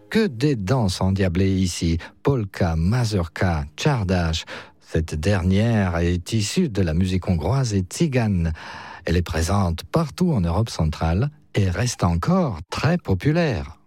Que des danses endiablées ici, polka, mazurka, tchardash. Cette dernière est issue de la musique hongroise et tzigane. Elle est présente partout en Europe centrale et reste encore très populaire.